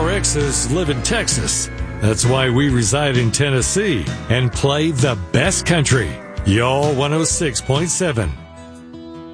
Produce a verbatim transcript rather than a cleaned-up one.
Our exes live in Texas. That's why we reside in Tennessee and play the best country. Y'all one oh six point seven.